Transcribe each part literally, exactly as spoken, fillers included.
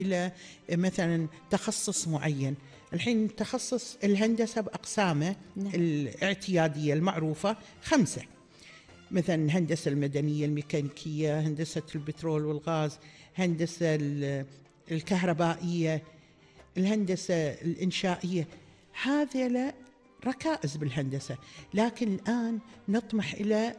إلى مثلا تخصص معين. الحين تخصص الهندسة بأقسامه نعم. الاعتيادية المعروفة خمسة، مثلا الهندسة المدنية، الميكانيكية، هندسة البترول والغاز، هندسة الكهربائية، الهندسة الإنشائية. هذه ركائز بالهندسة، لكن الآن نطمح إلى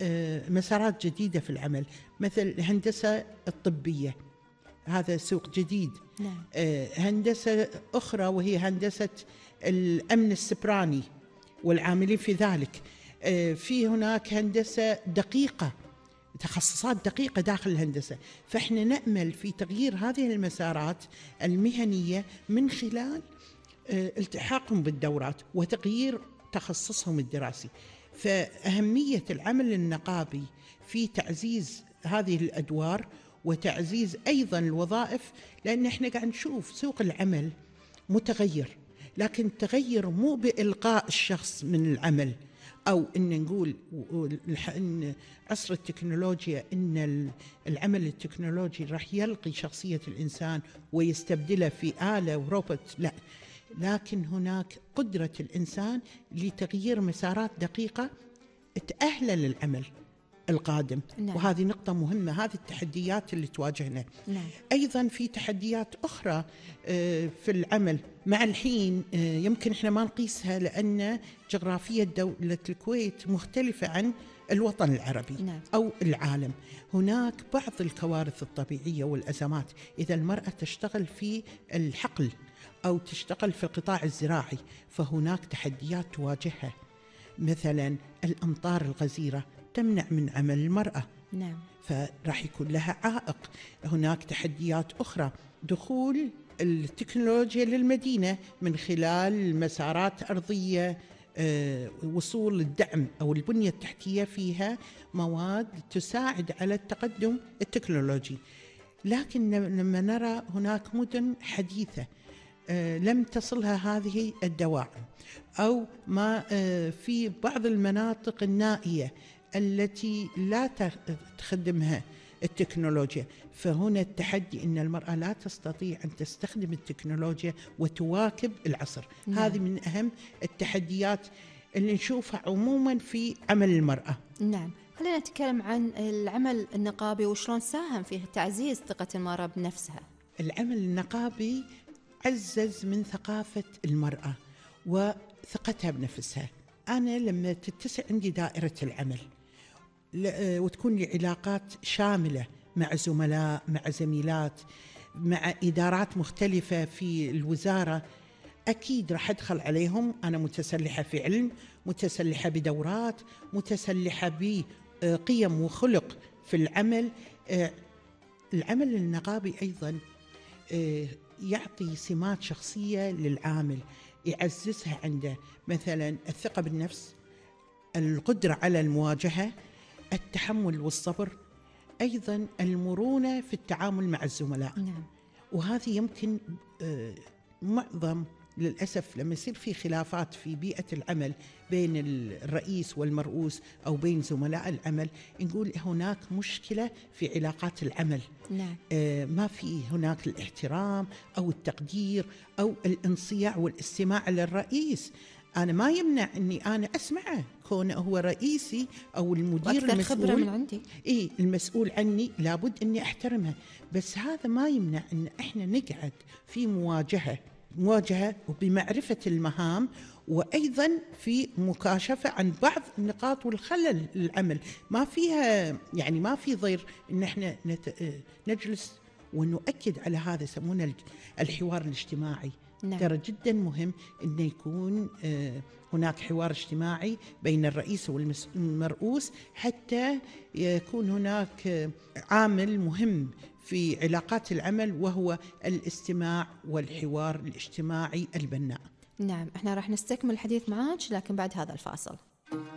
مسارات جديدة في العمل، مثل الهندسة الطبية، هذا سوق جديد. نعم. هندسة أخرى وهي هندسة الأمن السبراني والعاملين في ذلك. في هناك هندسة دقيقة، تخصصات دقيقة داخل الهندسة. فإحنا نأمل في تغيير هذه المسارات المهنية من خلال التحاقهم بالدورات وتغيير تخصصهم الدراسي. فأهمية العمل النقابي في تعزيز هذه الأدوار وتعزيز أيضا الوظائف، لأن إحنا قاعد نشوف سوق العمل متغير، لكن تغير مو بإلقاء الشخص من العمل، أو إن نقول إن عصر التكنولوجيا إن العمل التكنولوجي راح يلقي شخصية الإنسان ويستبدله في آلة وروبوت، لا، لكن هناك قدرة الإنسان لتغيير مسارات دقيقة تأهله للعمل القادم. نعم. وهذه نقطة مهمة، هذه التحديات اللي تواجهنا. نعم. أيضا في تحديات أخرى في العمل مع الحين يمكن إحنا ما نقيسها، لأن جغرافية دولة الكويت مختلفة عن الوطن العربي. نعم. أو العالم. هناك بعض الكوارث الطبيعية والأزمات إذا المرأة تشتغل في الحقل أو تشتغل في القطاع الزراعي، فهناك تحديات تواجهها، مثلا الأمطار الغزيرة تمنع من عمل المرأة. نعم. فراح يكون لها عائق. هناك تحديات أخرى، دخول التكنولوجيا للمدينة من خلال مسارات أرضية، أه، وصول الدعم أو البنية التحتية فيها مواد تساعد على التقدم التكنولوجي. لكن لما نرى هناك مدن حديثة أه لم تصلها هذه الدواعم، أو ما أه في بعض المناطق النائية التي لا تخدمها التكنولوجيا، فهنا التحدي أن المرأة لا تستطيع أن تستخدم التكنولوجيا وتواكب العصر. نعم. هذه من أهم التحديات اللي نشوفها عموما في عمل المرأة. نعم. خلينا نتكلم عن العمل النقابي وشلون ساهم في تعزيز ثقة المرأة بنفسها. العمل النقابي عزز من ثقافة المرأة وثقتها بنفسها. أنا لما تتسع عندي دائرة العمل وتكون لي علاقات شاملة مع زملاء، مع زميلات، مع إدارات مختلفة في الوزارة، أكيد راح أدخل عليهم أنا متسلحة في علم، متسلحة بدورات، متسلحة بقيم وخلق في العمل. العمل النقابي أيضا يعطي سمات شخصية للعامل، يعززها عنده، مثلا الثقة بالنفس، القدرة على المواجهة، التحمل والصبر، أيضا المرونة في التعامل مع الزملاء. نعم. وهذه يمكن معظم للأسف لما يصير في خلافات في بيئة العمل بين الرئيس والمرؤوس أو بين زملاء العمل، نقول هناك مشكلة في علاقات العمل. نعم. آه ما في هناك الاحترام أو التقدير أو الانصياع والاستماع للرئيس. أنا ما يمنع أني أنا أسمعه كونه هو رئيسي أو المدير المسؤول، خبرة من عندي. إيه المسؤول عني، لابد أني أحترمها، بس هذا ما يمنع أن إحنا نقعد في مواجهة مواجهة وبمعرفة المهام، وأيضا في مكاشفة عن بعض النقاط والخلل العمل. ما فيها يعني ما في ضير أن إحنا نجلس ونؤكد على هذا، يسمونه الحوار الاجتماعي. نعم. ترى جدا مهم أن يكون هناك حوار اجتماعي بين الرئيس والمرؤوس، حتى يكون هناك عامل مهم في علاقات العمل وهو الاستماع والحوار الاجتماعي البناء. نعم، احنا راح نستكمل الحديث معاك لكن بعد هذا الفاصل.